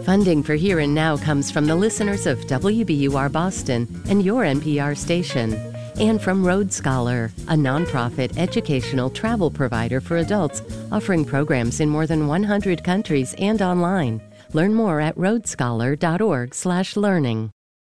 Funding for Here and Now comes from the listeners of WBUR Boston and your NPR station, and from Road Scholar, a nonprofit educational travel provider for adults offering programs in more than 100 countries and online. Learn more at roadscholar.org/learning.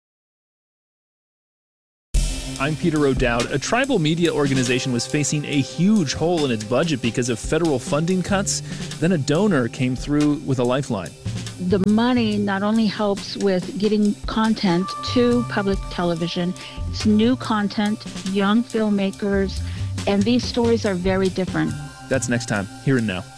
I'm Peter O'Dowd. A tribal media organization was facing a huge hole in its budget because of federal funding cuts. Then a donor came through with a lifeline. The money not only helps with getting content to public television, it's new content, young filmmakers, and these stories are very different. That's next time, Here and Now.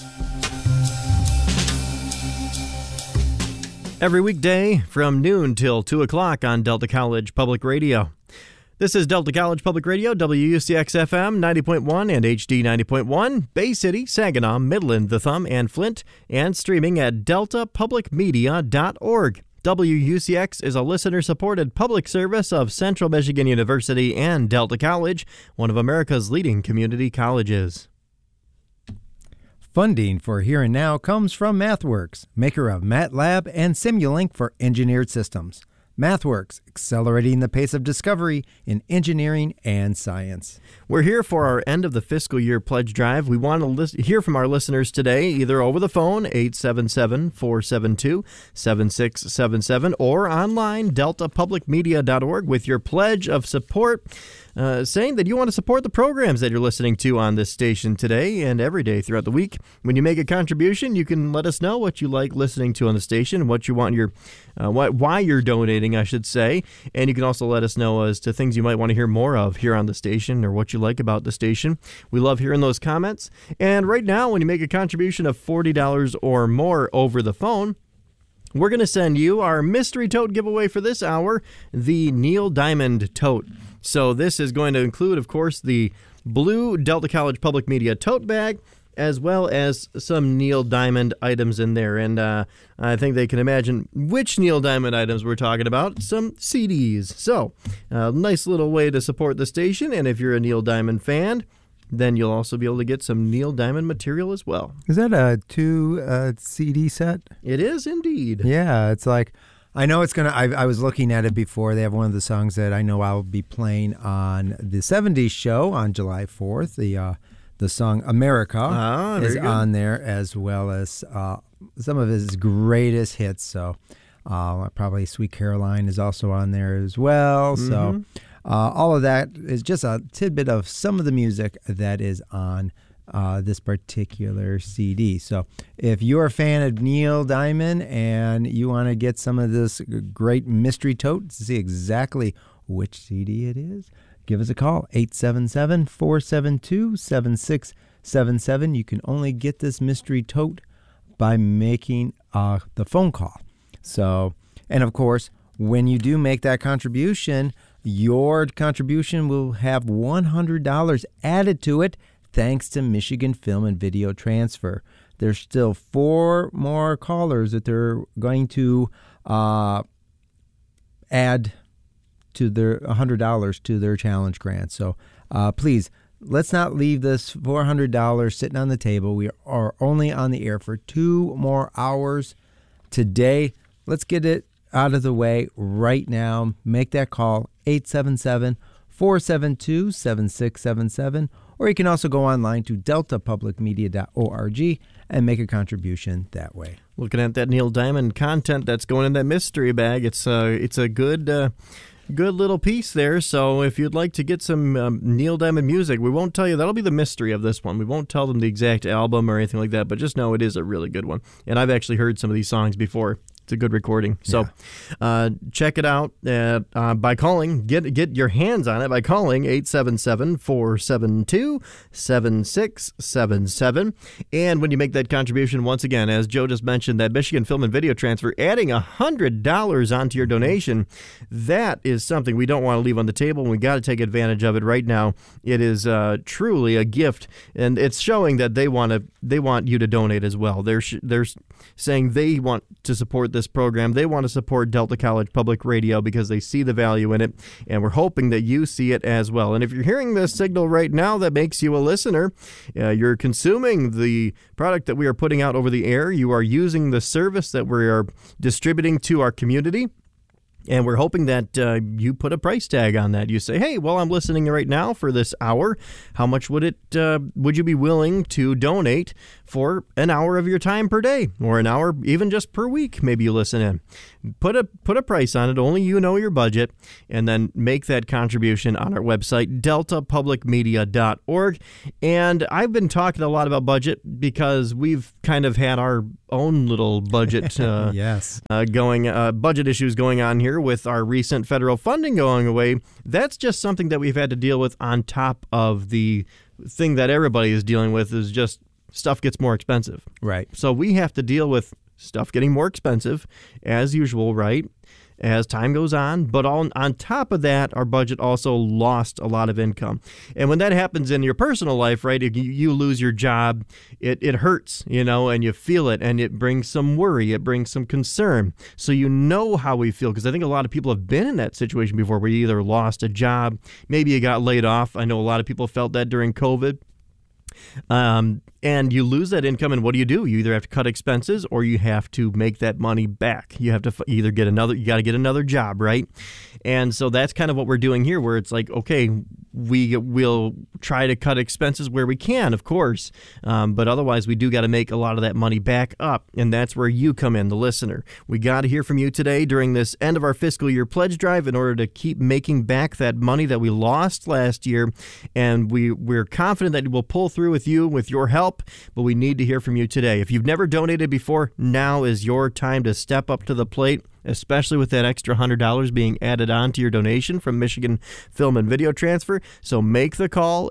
Every weekday from noon till 2 o'clock on Delta College Public Radio. This is Delta College Public Radio, WUCX-FM 90.1 and HD 90.1, Bay City, Saginaw, Midland, The Thumb, and Flint, and streaming at deltapublicmedia.org. WUCX is a listener-supported public service of Central Michigan University and Delta College, one of America's leading community colleges. Funding for Here and Now comes from MathWorks, maker of MATLAB and Simulink for engineered systems. MathWorks, accelerating the pace of discovery in engineering and science. We're here for our end of the fiscal year pledge drive. We want to hear from our listeners today, either over the phone, 877-472-7677, or online, deltapublicmedia.org, with your pledge of support, saying that you want to support the programs that you're listening to on this station today and every day throughout the week. When you make a contribution, you can let us know what you like listening to on the station, what you want why you're donating, I should say. And you can also let us know as to things you might want to hear more of here on the station or what you like about the station. We love hearing those comments. And right now, when you make a contribution of $40 or more over the phone, we're going to send you our mystery tote giveaway for this hour, the Neil Diamond tote. So this is going to include, of course, the blue Delta College Public Media tote bag, as well as some Neil Diamond items in there. And I think they can imagine which Neil Diamond items we're talking about, some CDs. So, nice little way to support the station. And if you're a Neil Diamond fan, then you'll also be able to get some Neil Diamond material as well. Is that a 2 CD set? It is indeed. Yeah, it's like, I know it's going to, I was looking at it before. They have one of the songs that I know I'll be playing on the 70s show on July 4th. The song America is on there, as well as some of his greatest hits. So probably Sweet Caroline is also on there as well. Mm-hmm. So all of that is just a tidbit of some of the music that is on this particular CD. So if you're a fan of Neil Diamond and you want to get some of this great mystery tote to see exactly which CD it is, give us a call, 877-472-7677. You can only get this mystery tote by making the phone call. So, and of course, when you do make that contribution, your contribution will have $100 added to it, thanks to Michigan Film and Video Transfer. There's still 4 more callers that they're going to add to their $100 to their challenge grant. So please, let's not leave this $400 sitting on the table. We are only on the air for 2 more hours today. Let's get it out of the way right now. Make that call, 877-472-7677, or you can also go online to deltapublicmedia.org and make a contribution that way. Looking at that Neil Diamond content that's going in that mystery bag, it's a good little piece there. So if you'd like to get some Neil Diamond music, we won't tell you. That'll be the mystery of this one. We won't tell them the exact album or anything like that, but just know it is a really good one. And I've actually heard some of these songs before. It's a good recording. So check it out by calling. Get your hands on it by calling 877-472-7677. And when you make that contribution, once again, as Joe just mentioned, that Michigan Film and Video Transfer, adding $100 onto your donation, that is something we don't want to leave on the table, and we got to take advantage of it right now. It is truly a gift, and it's showing that they want you to donate as well. They're saying they want to support this program. They want to support Delta College Public Radio because they see the value in it, and we're hoping that you see it as well. And if you're hearing this signal right now that makes you a listener, you're consuming the product that we are putting out over the air, you are using the service that we are distributing to our community, and we're hoping that you put a price tag on that. You say, hey, well, I'm listening right now for this hour. How much would you be willing to donate for an hour of your time per day, or an hour even just per week? Maybe you listen in. Put a price on it. Only you know your budget, and then make that contribution on our website, deltapublicmedia.org. And I've been talking a lot about budget because we've kind of had our own little budget budget issues going on here with our recent federal funding going away. That's just something that we've had to deal with on top of the thing that everybody is dealing with, is just stuff gets more expensive. Right. So we have to deal with stuff getting more expensive as usual, right, as time goes on. But on top of that, our budget also lost a lot of income. And when that happens in your personal life, right, if you lose your job, it hurts, and you feel it, and it brings some worry, it brings some concern. So you know how we feel, because I think a lot of people have been in that situation before, where you either lost a job, maybe you got laid off. I know a lot of people felt that during COVID. And you lose that income, and what do? You either have to cut expenses, or you have to make that money back. You have to either you got to get another job, right? And so that's kind of what we're doing here, where it's like, okay, we'll try to cut expenses where we can, of course, but otherwise we do got to make a lot of that money back up, and that's where you come in, the listener. We got to hear from you today during this end of our fiscal year pledge drive in order to keep making back that money that we lost last year, and we're confident that we'll pull through with you, with your help, but we need to hear from you today. If you've never donated before, now is your time to step up to the plate, especially with that extra $100 being added on to your donation from Michigan Film and Video Transfer. So make the call,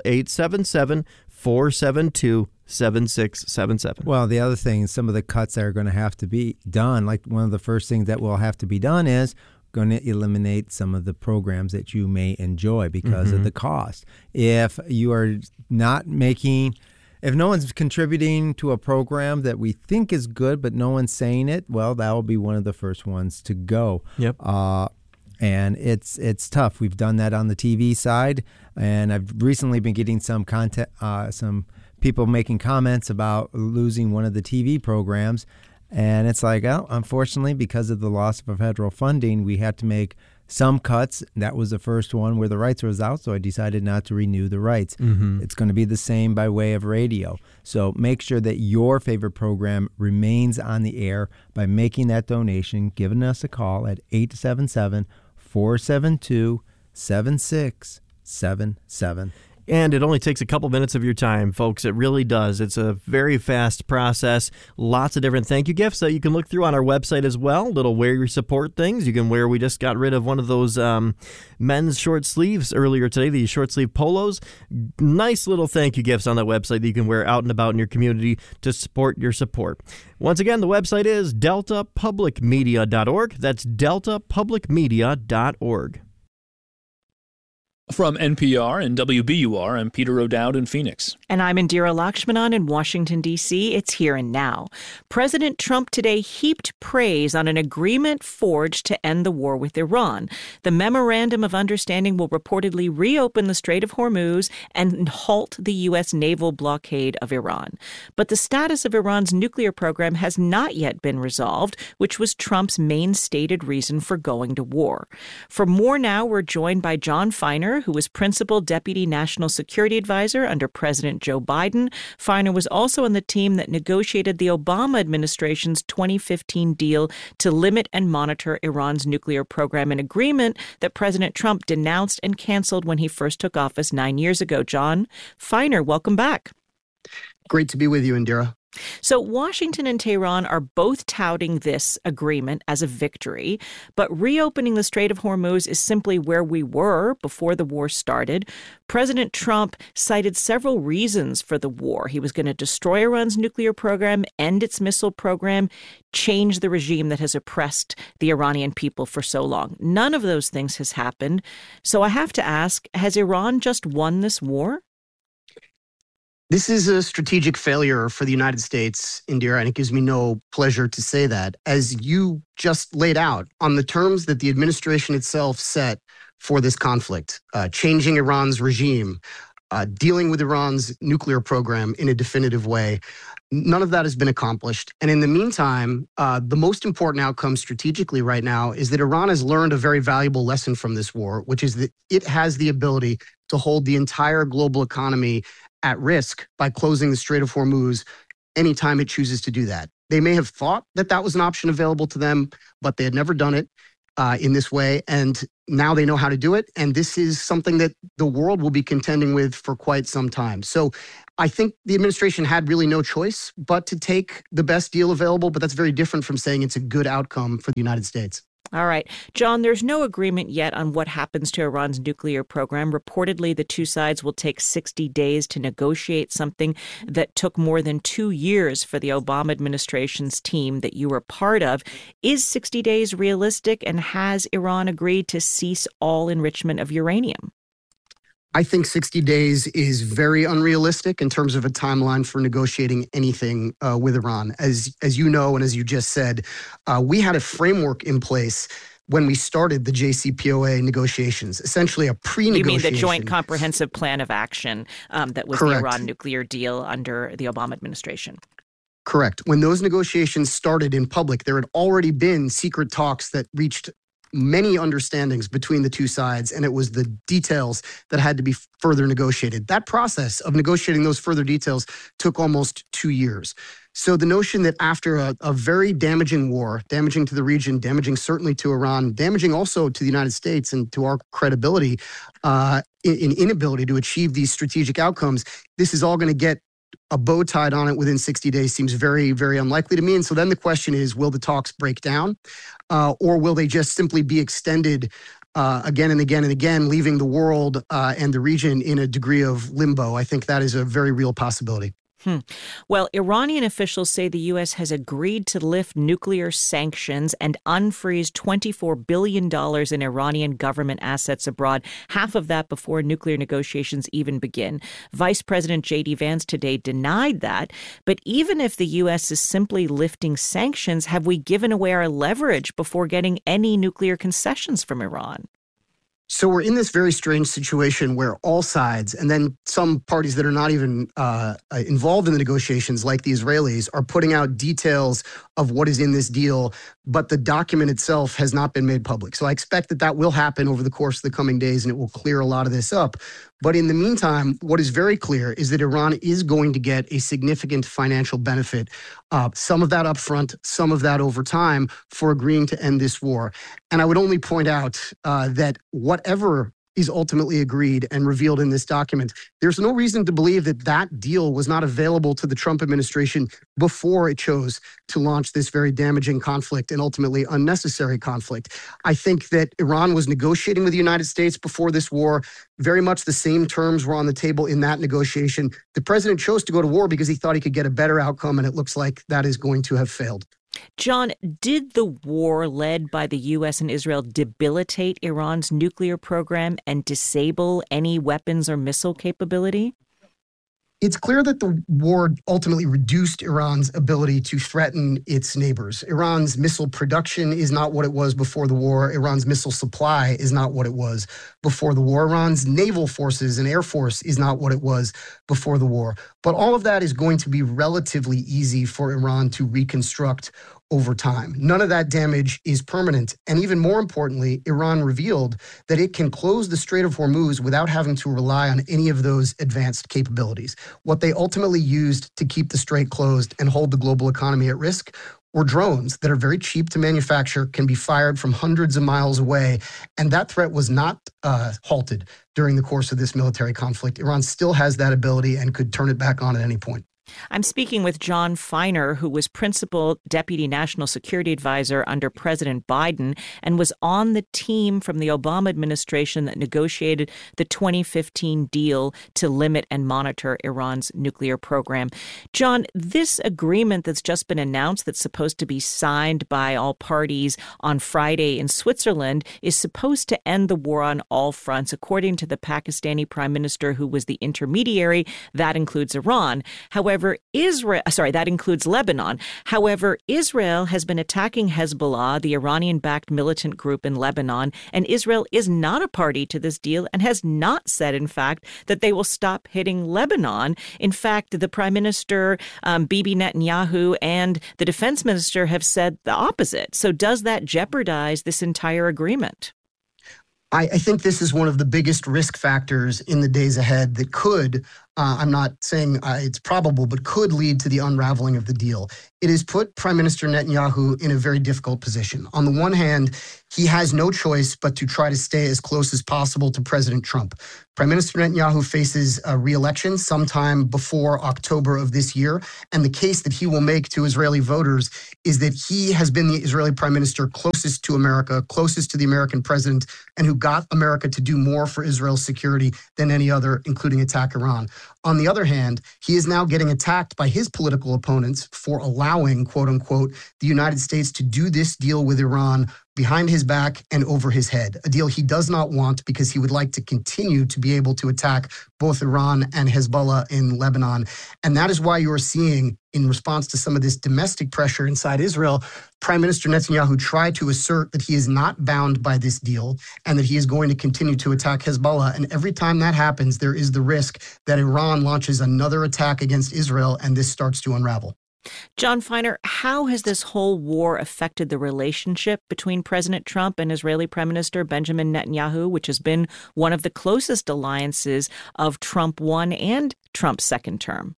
877-472-7677. Well, the other thing, some of the cuts that are going to have to be done, like one of the first things that will have to be done is going to eliminate some of the programs that you may enjoy because of the cost. If you are not making... If no one's contributing to a program that we think is good, but no one's saying it, well, that will be one of the first ones to go. Yep. And it's tough. We've done that on the TV side, and I've recently been getting some content, some people making comments about losing one of the TV programs, and it's like, oh, unfortunately, because of the loss of federal funding, we had to make some cuts. That was the first one where the rights was out, so I decided not to renew the rights. It's going to be the same by way of radio. So make sure that your favorite program remains on the air by making that donation, giving us a call at 877-472-7677. And it only takes a couple minutes of your time, folks. It really does. It's a very fast process. Lots of different thank you gifts that you can look through on our website as well. Little wear your support things. You can wear, we just got rid of one of those men's short sleeves earlier today, the short sleeve polos. Nice little thank you gifts on that website that you can wear out and about in your community to support your support. Once again, the website is deltapublicmedia.org. That's deltapublicmedia.org. From NPR and WBUR, I'm Peter O'Dowd in Phoenix. And I'm Indira Lakshmanan in Washington, D.C. It's Here and Now. President Trump today heaped praise on an agreement forged to end the war with Iran. The Memorandum of Understanding will reportedly reopen the Strait of Hormuz and halt the U.S. naval blockade of Iran. But the status of Iran's nuclear program has not yet been resolved, which was Trump's main stated reason for going to war. For more now, we're joined by John Feiner, who was Principal Deputy National Security Advisor under President Joe Biden. Feiner was also on the team that negotiated the Obama administration's 2015 deal to limit and monitor Iran's nuclear program, an agreement that President Trump denounced and canceled when he first took office 9 years ago. John Feiner, welcome back. Great to be with you, Indira. So Washington and Tehran are both touting this agreement as a victory, but reopening the Strait of Hormuz is simply where we were before the war started. President Trump cited several reasons for the war. He was going to destroy Iran's nuclear program, end its missile program, change the regime that has oppressed the Iranian people for so long. None of those things has happened. So I have to ask, has Iran just won this war? This is a strategic failure for the United States, Indira, and it gives me no pleasure to say that. As you just laid out, on the terms that the administration itself set for this conflict, changing Iran's regime, dealing with Iran's nuclear program in a definitive way, none of that has been accomplished. And in the meantime, the most important outcome strategically right now is that Iran has learned a very valuable lesson from this war, which is that it has the ability to hold the entire global economy at risk by closing the Strait of Hormuz anytime it chooses to do that. They may have thought that that was an option available to them, but they had never done it in this way. And now they know how to do it. And this is something that the world will be contending with for quite some time. So I think the administration had really no choice but to take the best deal available. But that's very different from saying it's a good outcome for the United States. All right. John, there's no agreement yet on what happens to Iran's nuclear program. Reportedly, the two sides will take 60 days to negotiate something that took more than 2 years for the Obama administration's team that you were part of. Is 60 days realistic, and has Iran agreed to cease all enrichment of uranium? I think 60 days is very unrealistic in terms of a timeline for negotiating anything with Iran. As you know, and as you just said, we had a framework in place when we started the JCPOA negotiations, essentially a pre-negotiation. You mean the Joint Comprehensive Plan of Action that was Correct. the Iran nuclear deal under the Obama administration? Correct. When those negotiations started in public, there had already been secret talks that reached many understandings between the two sides, and it was the details that had to be further negotiated. That process of negotiating those further details took almost 2 years. So the notion that after a very damaging war, damaging to the region, damaging certainly to Iran, damaging also to the United States and to our credibility, in inability to achieve these strategic outcomes, this is all going to get a bow tied on it within 60 days seems very, very unlikely to me. And so then the question is, will the talks break down or will they just simply be extended again and again and again, leaving the world and the region in a degree of limbo? I think that is a very real possibility. Well, Iranian officials say the U.S. has agreed to lift nuclear sanctions and unfreeze $24 billion in Iranian government assets abroad, half of that before nuclear negotiations even begin. Vice President J.D. Vance today denied that. But even if the U.S. is simply lifting sanctions, have we given away our leverage before getting any nuclear concessions from Iran? So we're in this very strange situation where all sides, and then some parties that are not even involved in the negotiations, like the Israelis, are putting out details of what is in this deal, but the document itself has not been made public. So I expect that that will happen over the course of the coming days, and it will clear a lot of this up. But in the meantime, what is very clear is that Iran is going to get a significant financial benefit, some of that upfront, some of that over time, for agreeing to end this war. And I would only point out that whatever is ultimately agreed and revealed in this document, there's no reason to believe that that deal was not available to the Trump administration before it chose to launch this very damaging conflict and ultimately unnecessary conflict. I think that Iran was negotiating with the United States before this war. Very much the same terms were on the table in that negotiation. The president chose to go to war because he thought he could get a better outcome, and it looks like that is going to have failed. John, did the war led by the U.S. and Israel debilitate Iran's nuclear program and disable any weapons or missile capability? It's clear that the war ultimately reduced Iran's ability to threaten its neighbors. Iran's missile production is not what it was before the war. Iran's missile supply is not what it was before the war. Iran's naval forces and air force is not what it was before the war. But all of that is going to be relatively easy for Iran to reconstruct over time. None of that damage is permanent. And even more importantly, Iran revealed that it can close the Strait of Hormuz without having to rely on any of those advanced capabilities. What they ultimately used to keep the strait closed and hold the global economy at risk were drones that are very cheap to manufacture, can be fired from hundreds of miles away. And that threat was not halted during the course of this military conflict. Iran still has that ability and could turn it back on at any point. I'm speaking with Jon Finer, who was Principal Deputy National Security Advisor under President Biden and was on the team from the Obama administration that negotiated the 2015 deal to limit and monitor Iran's nuclear program. John, this agreement that's just been announced that's supposed to be signed by all parties on Friday in Switzerland is supposed to end the war on all fronts, according to the Pakistani prime minister who was the intermediary. That includes Iran. However, that includes Lebanon. However, Israel has been attacking Hezbollah, the Iranian-backed militant group in Lebanon, and Israel is not a party to this deal and has not said, in fact, that they will stop hitting Lebanon. In fact, the Prime Minister, Bibi Netanyahu, and the Defense Minister have said the opposite. So does that jeopardize this entire agreement? I think this is one of the biggest risk factors in the days ahead that could, I'm not saying it's probable, but could lead to the unraveling of the deal. It has put Prime Minister Netanyahu in a very difficult position. On the one hand, he has no choice but to try to stay as close as possible to President Trump. Prime Minister Netanyahu faces a re-election sometime before October of this year, and the case that he will make to Israeli voters is that he has been the Israeli prime minister closest to America, closest to the American president, and who got America to do more for Israel's security than any other, including attack Iran. On the other hand, he is now getting attacked by his political opponents for allowing, quote unquote, the United States to do this deal with Iran behind his back and over his head, a deal he does not want because he would like to continue to be able to attack both Iran and Hezbollah in Lebanon. And that is why you are seeing, in response to some of this domestic pressure inside Israel, Prime Minister Netanyahu try to assert that he is not bound by this deal and that he is going to continue to attack Hezbollah. And every time that happens, there is the risk that Iran launches another attack against Israel and this starts to unravel. Jon Finer, how has this whole war affected the relationship between President Trump and Israeli Prime Minister Benjamin Netanyahu, which has been one of the closest alliances of Trump 1 and Trump's second term?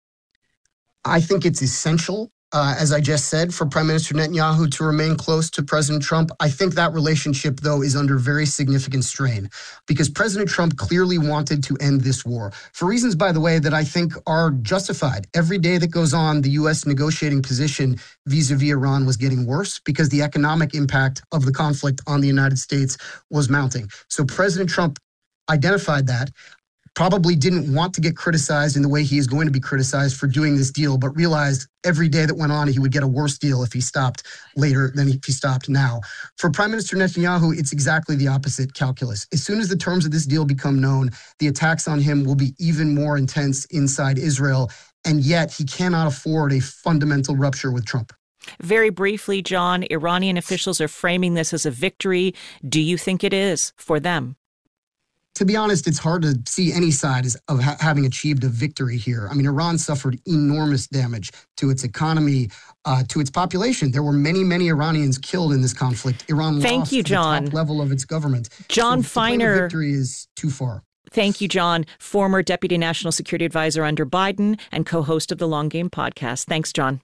I think it's essential, as I just said, for Prime Minister Netanyahu to remain close to President Trump. I think that relationship, though, is under very significant strain because President Trump clearly wanted to end this war for reasons, by the way, that I think are justified. Every day that goes on, the U.S. negotiating position vis-a-vis Iran was getting worse because the economic impact of the conflict on the United States was mounting. So President Trump identified that. Probably didn't want to get criticized in the way he is going to be criticized for doing this deal, but realized every day that went on, he would get a worse deal if he stopped later than if he stopped now. For Prime Minister Netanyahu, it's exactly the opposite calculus. As soon as the terms of this deal become known, the attacks on him will be even more intense inside Israel, and yet he cannot afford a fundamental rupture with Trump. Very briefly, John, Iranian officials are framing this as a victory. Do you think it is for them? To be honest, it's hard to see any side of having achieved a victory here. I mean, Iran suffered enormous damage to its economy, to its population. There were many, many Iranians killed in this conflict. Iran lost the top level of its government. Jon Finer. Victory is too far. Thank you, John, former Deputy National Security Advisor under Biden and co-host of the Long Game podcast. Thanks, John.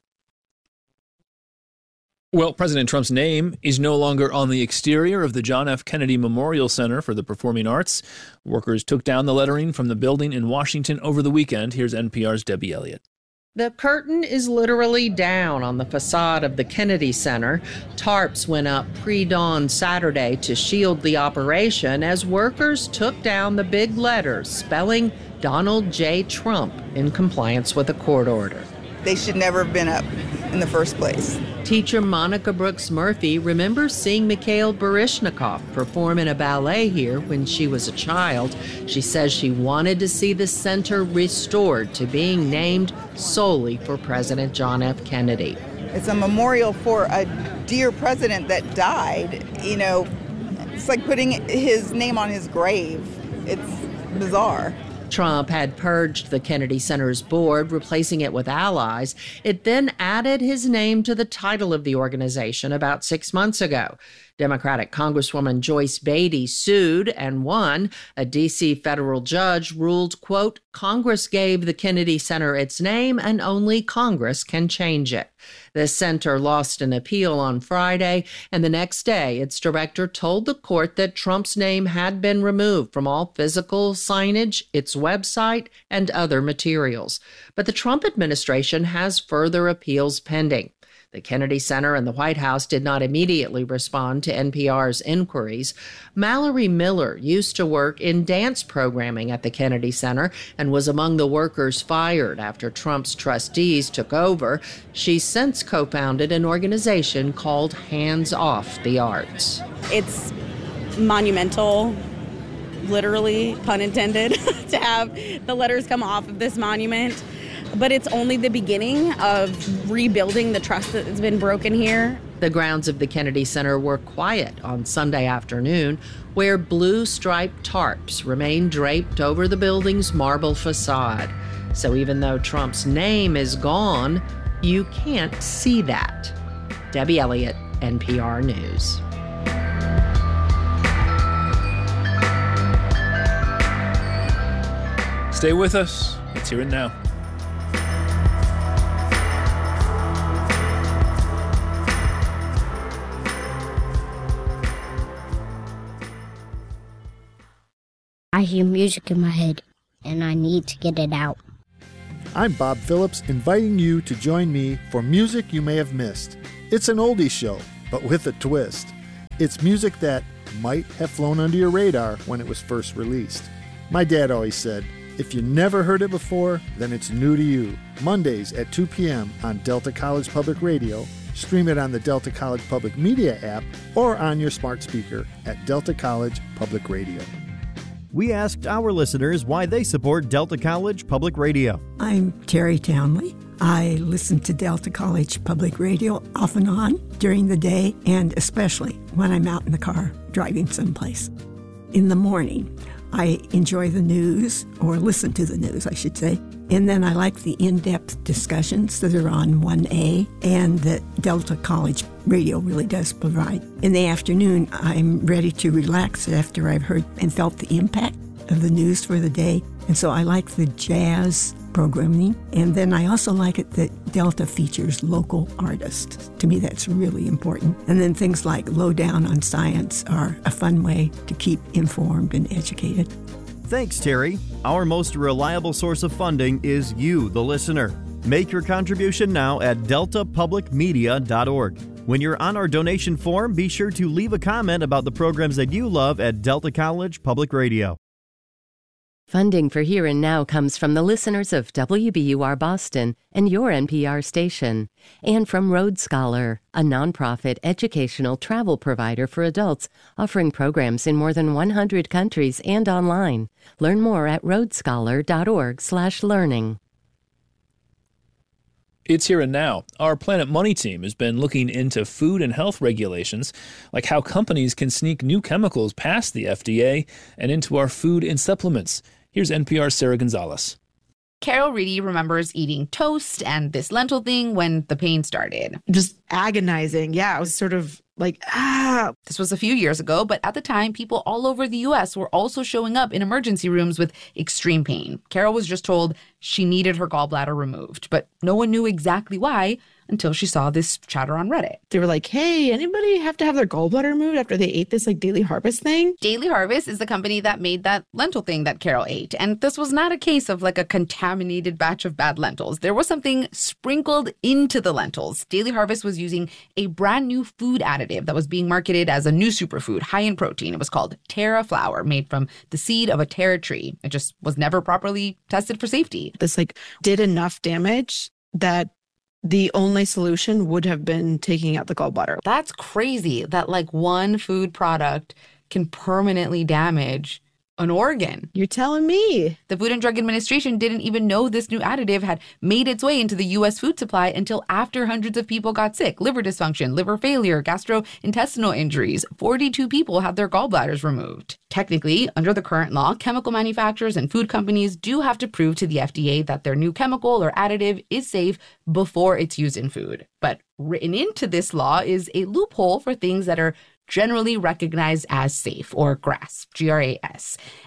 Well, President Trump's name is no longer on the exterior of the John F. Kennedy Memorial Center for the Performing Arts. Workers took down the lettering from the building in Washington over the weekend. Here's NPR's Debbie Elliott. The curtain is literally down on the facade of the Kennedy Center. Tarps went up pre-dawn Saturday to shield the operation as workers took down the big letters spelling Donald J. Trump in compliance with a court order. They should never have been up in the first place. Teacher Monica Brooks Murphy remembers seeing Mikhail Baryshnikov perform in a ballet here when she was a child. She says she wanted to see the center restored to being named solely for President John F. Kennedy. It's a memorial for a dear president that died. You know, it's like putting his name on his grave. It's bizarre. Trump had purged the Kennedy Center's board, replacing it with allies. It then added his name to the title of the organization about 6 months ago. Democratic Congresswoman Joyce Beatty sued and won. A D.C. federal judge ruled, quote, Congress gave the Kennedy Center its name and only Congress can change it. The center lost an appeal on Friday, and the next day, its director told the court that Trump's name had been removed from all physical signage, its website, and other materials. But the Trump administration has further appeals pending. The Kennedy Center and the White House did not immediately respond to NPR's inquiries. Mallory Miller used to work in dance programming at the Kennedy Center and was among the workers fired after Trump's trustees took over. She's since co-founded an organization called Hands Off the Arts. It's monumental, literally, pun intended, to have the letters come off of this monument. But it's only the beginning of rebuilding the trust that has been broken here. The grounds of the Kennedy Center were quiet on Sunday afternoon, where blue striped tarps remain draped over the building's marble facade. So even though Trump's name is gone, you can't see that. Debbie Elliott, NPR News. Stay with us. Let's hear it now. I hear music in my head, and I need to get it out. I'm Bob Phillips, inviting you to join me for Music You May Have Missed. It's an oldie show, but with a twist. It's music that might have flown under your radar when it was first released. My dad always said, if you never heard it before, then it's new to you. Mondays at 2 p.m. on Delta College Public Radio. Stream it on the Delta College Public Media app or on your smart speaker at Delta College Public Radio. We asked our listeners why they support Delta College Public Radio. I'm Terry Townley. I listen to Delta College Public Radio off and on during the day, and especially when I'm out in the car driving someplace. In the morning, I enjoy the news, or listen to the news, I should say. And then I like the in-depth discussions that are on 1A and that Delta College Radio really does provide. In the afternoon, I'm ready to relax after I've heard and felt the impact of the news for the day. And so I like the jazz programming. And then I also like it that Delta features local artists. To me, that's really important. And then things like Lowdown on Science are a fun way to keep informed and educated. Thanks, Terry. Our most reliable source of funding is you, the listener. Make your contribution now at deltapublicmedia.org. When you're on our donation form, be sure to leave a comment about the programs that you love at Delta College Public Radio. Funding for Here and Now comes from the listeners of WBUR Boston and your NPR station, and from Road Scholar, a nonprofit educational travel provider for adults offering programs in more than 100 countries and online. Learn more at roadscholar.org/learning. It's Here and Now. Our Planet Money team has been looking into food and health regulations, like how companies can sneak new chemicals past the FDA and into our food and supplements. Here's NPR's Sarah Gonzalez. Carol Reedy remembers eating toast and this lentil thing when the pain started. Just agonizing. Yeah, it was sort of like, This was a few years ago, but at the time, people all over the U.S. were also showing up in emergency rooms with extreme pain. Carol was just told she needed her gallbladder removed, but no one knew exactly why until she saw this chatter on Reddit. They were like, hey, anybody have to have their gallbladder removed after they ate this Daily Harvest thing? Daily Harvest is the company that made that lentil thing that Carol ate. And this was not a case of like a contaminated batch of bad lentils. There was something sprinkled into the lentils. Daily Harvest was using a brand new food additive that was being marketed as a new superfood, high in protein. It was called Terra flour, made from the seed of a Terra tree. It just was never properly tested for safety. This did enough damage that the only solution would have been taking out the gallbladder. That's crazy that one food product can permanently damage an organ. You're telling me. The Food and Drug Administration didn't even know this new additive had made its way into the U.S. food supply until after hundreds of people got sick. Liver dysfunction, liver failure, gastrointestinal injuries. 42 people had their gallbladders removed. Technically, under the current law, chemical manufacturers and food companies do have to prove to the FDA that their new chemical or additive is safe before it's used in food. But written into this law is a loophole for things that are generally recognized as safe, or GRAS, G-R-A-S. And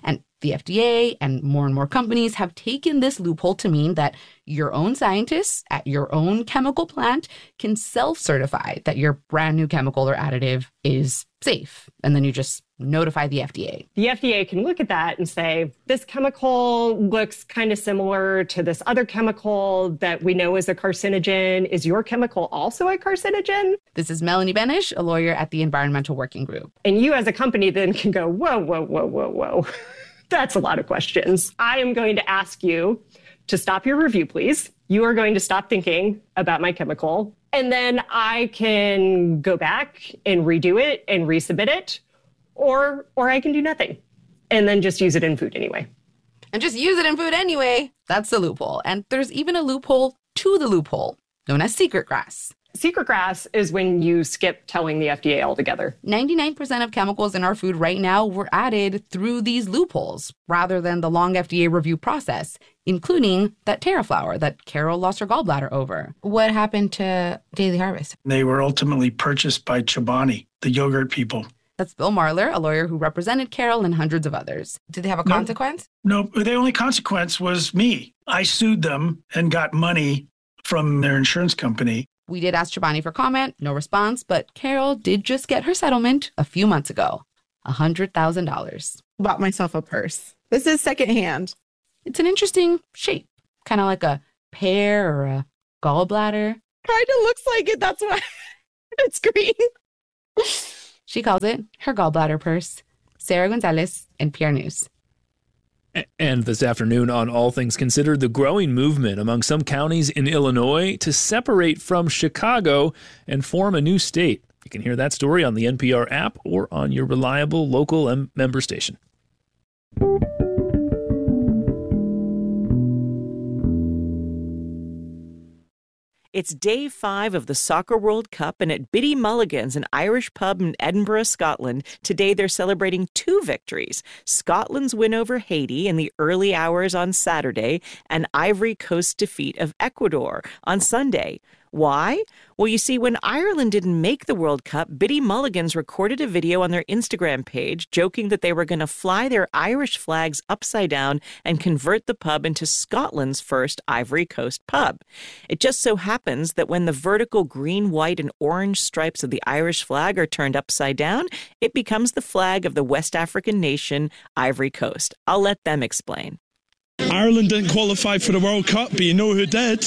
The FDA and more companies have taken this loophole to mean that your own scientists at your own chemical plant can self-certify that your brand new chemical or additive is safe. And then you just notify the FDA. The FDA can look at that and say, this chemical looks kind of similar to this other chemical that we know is a carcinogen. Is your chemical also a carcinogen? This is Melanie Benish, a lawyer at the Environmental Working Group. And you as a company then can go, whoa. That's a lot of questions. I am going to ask you to stop your review, please. You are going to stop thinking about my chemical. And then I can go back and redo it and resubmit it. Or I can do nothing and then just use it in food anyway. And just use it in food anyway. That's the loophole. And there's even a loophole to the loophole, known as secret grass. Secret grass is when you skip telling the FDA altogether. 99% of chemicals in our food right now were added through these loopholes rather than the long FDA review process, including that TerraFlower that Carol lost her gallbladder over. What happened to Daily Harvest? They were ultimately purchased by Chobani, the yogurt people. That's Bill Marler, a lawyer who represented Carol and hundreds of others. Did they have a consequence? No, the only consequence was me. I sued them and got money from their insurance company. We did ask Chobani for comment, no response, but Carol did just get her settlement a few months ago, $100,000. Bought myself a purse. This is secondhand. It's an interesting shape, kind of like a pear or a gallbladder. Kind of looks like it. That's why it's green. She calls it her gallbladder purse. Sarah Gonzalez, NPR News. And this afternoon on All Things Considered, the growing movement among some counties in Illinois to separate from Chicago and form a new state. You can hear that story on the NPR app or on your reliable local member station. It's day 5 of the Soccer World Cup, and at Biddy Mulligan's, an Irish pub in Edinburgh, Scotland, today they're celebrating 2 victories. Scotland's win over Haiti in the early hours on Saturday, and Ivory Coast's defeat of Ecuador on Sunday. Why? Well, you see, when Ireland didn't make the World Cup, Biddy Mulligan's recorded a video on their Instagram page joking that they were going to fly their Irish flags upside down and convert the pub into Scotland's first Ivory Coast pub. It just so happens that when the vertical green, white, and orange stripes of the Irish flag are turned upside down, it becomes the flag of the West African nation, Ivory Coast. I'll let them explain. Ireland didn't qualify for the World Cup, but you know who did?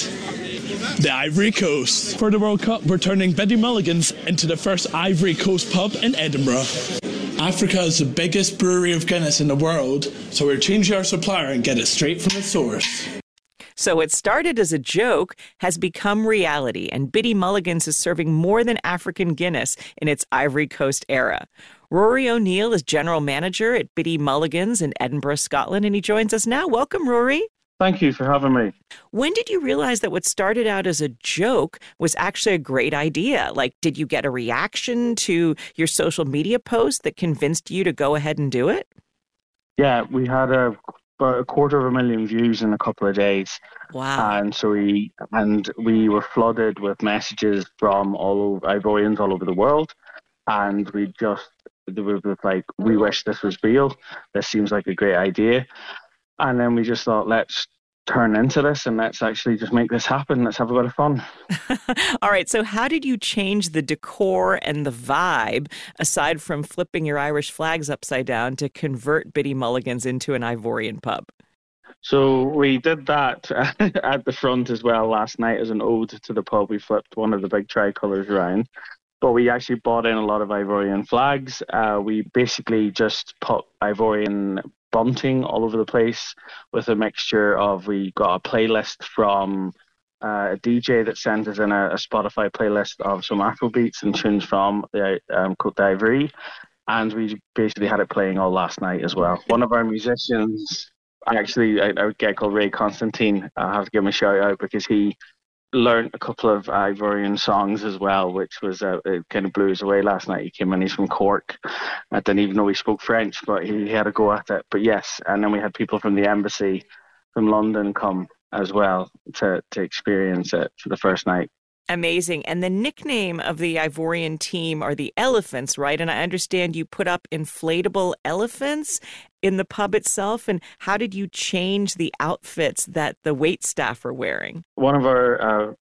The Ivory Coast. For the World Cup, we're turning Biddy Mulligan's into the first Ivory Coast pub in Edinburgh. Africa is the biggest brewery of Guinness in the world, so we're changing our supplier and get it straight from the source. So it started as a joke, has become reality, and Biddy Mulligan's is serving more than African Guinness in its Ivory Coast era. Rory O'Neill is general manager at Biddy Mulligan's in Edinburgh, Scotland, and he joins us now. Welcome, Rory. Thank you for having me. When did you realize that what started out as a joke was actually a great idea? Like, did you get a reaction to your social media post that convinced you to go ahead and do it? Yeah, we had about 250,000 views in a couple of days. Wow. And so we were flooded with messages from Ivorians all over the world. And we were like, we wish this was real. This seems like a great idea. And then we just thought, let's turn into this and let's actually just make this happen. Let's have a bit of fun. All right. So how did you change the decor and the vibe, aside from flipping your Irish flags upside down, to convert Biddy Mulligan's into an Ivorian pub? So we did that at the front as well last night as an ode to the pub. We flipped one of the big tricolours around. But we actually bought in a lot of Ivorian flags. We basically just put Ivorian bunting all over the place with a mixture of, we got a playlist from a DJ that sent us in a Spotify playlist of some Afrobeats and tunes from the Côte d'Ivoire, and we basically had it playing all last night as well. One of our musicians, actually a guy called Ray Constantine, I have to give him a shout out because he learned a couple of Ivorian songs as well, which was it kind of blew us away last night. He came in, he's from Cork. I didn't even know he spoke French, but he had a go at it. But yes, and then we had people from the embassy from London come as well to experience it for the first night. Amazing. And the nickname of the Ivorian team are the Elephants, right? And I understand you put up inflatable elephants. in the pub itself? And how did you change the outfits that the wait staff are wearing? One of our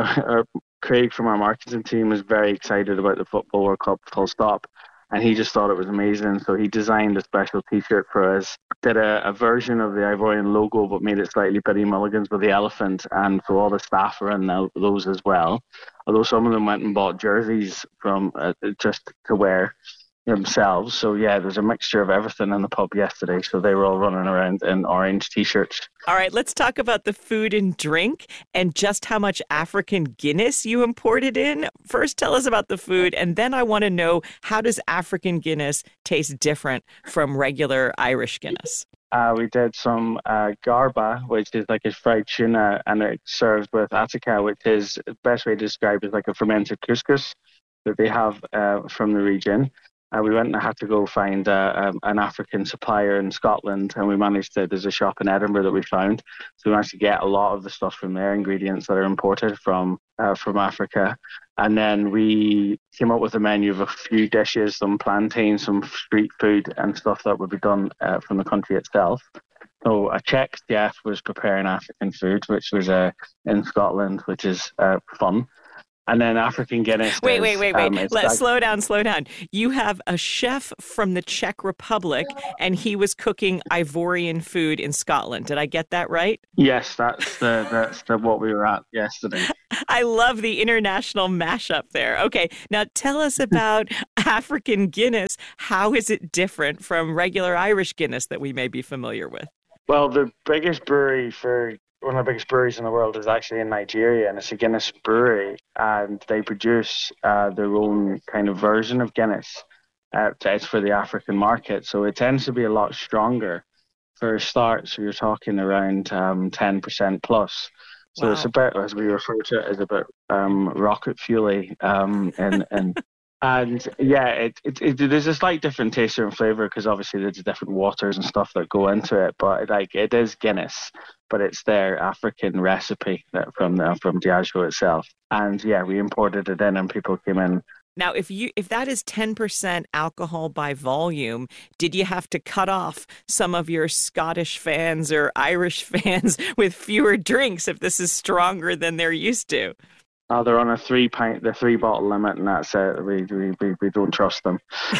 Craig from our marketing team was very excited about the Football World Cup full stop. And he just thought it was amazing. So he designed a special T-shirt for us, did a version of the Ivorian logo, but made it slightly Biddy Mulligan's with the elephant. And so all the staff are in those as well. Although some of them went and bought jerseys from just to wear themselves. So yeah, there's a mixture of everything in the pub yesterday. So they were all running around in orange T-shirts. All right, let's talk about the food and drink and just how much African Guinness you imported in. First, tell us about the food, and then I want to know, how does African Guinness taste different from regular Irish Guinness? We did some garba, which is like a fried tuna, and it's served with attica, which is the best way to describe it, is like a fermented couscous that they have from the region. We went and had to go find an African supplier in Scotland, and we managed to, there's a shop in Edinburgh that we found. So we managed to get a lot of the stuff from there, ingredients that are imported from Africa. And then we came up with a menu of a few dishes, some plantains, some street food and stuff that would be done from the country itself. So a Czech chef was preparing African food, which was in Scotland, which is fun. And then African Guinness. Wait. Slow down. You have a chef from the Czech Republic, and he was cooking Ivorian food in Scotland. Did I get that right? Yes, that's the what we were at yesterday. I love the international mashup there. Okay, now tell us about African Guinness. How is it different from regular Irish Guinness that we may be familiar with? Well, one of the biggest breweries in the world is actually in Nigeria, and it's a Guinness brewery, and they produce their own kind of version of Guinness. It's for the African market, so it tends to be a lot stronger for a start. So you're talking around 10% plus. So It's a bit, as we refer to it, as a bit rocket fuel-y, and yeah, there's a slight different taste and flavour because obviously there's different waters and stuff that go into it. But it is Guinness, but it's their African recipe from Diageo itself. And yeah, we imported it in, and people came in. Now, if that is 10% alcohol by volume, did you have to cut off some of your Scottish fans or Irish fans with fewer drinks if this is stronger than they're used to? They're on a 3-bottle limit, and that's it. We don't trust them.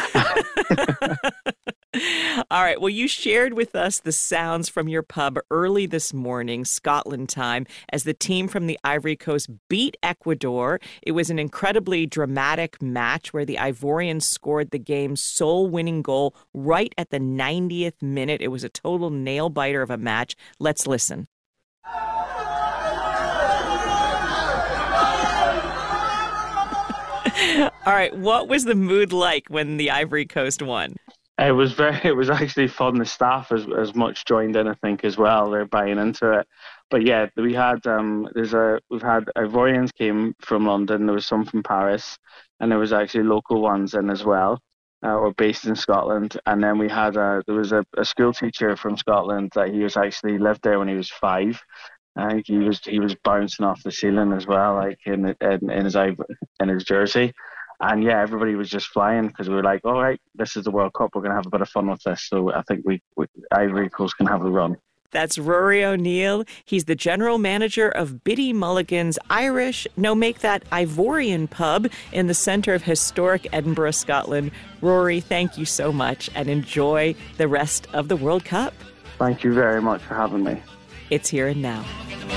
All right. Well, you shared with us the sounds from your pub early this morning, Scotland time, as the team from the Ivory Coast beat Ecuador. It was an incredibly dramatic match where the Ivorians scored the game's sole-winning goal right at the 90th minute. It was a total nail-biter of a match. Let's listen. All right, what was the mood like when the Ivory Coast won? It was actually fun. The staff as much joined in, I think, as well. They're buying into it. But yeah, we've had Ivorians came from London. There was some from Paris, and there was actually local ones in as well, or based in Scotland. And then we had there was a school teacher from Scotland that he was actually lived there when he was 5. I think he was bouncing off the ceiling as well, like in his jersey. And yeah, everybody was just flying because we were like, all right, this is the World Cup. We're going to have a bit of fun with this. So I think Ivory Coast can have a run. That's Rory O'Neill. He's the general manager of Biddy Mulligan's Ivorian pub in the centre of historic Edinburgh, Scotland. Rory, thank you so much, and enjoy the rest of the World Cup. Thank you very much for having me. It's here and now.